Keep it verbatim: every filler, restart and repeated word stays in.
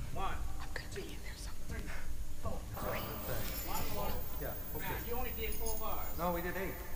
One, I'm gonna two, be in there somewhere. three, four. That's what I'm saying. One more. Yeah, Now, okay. you only did four bars. No, we did eight.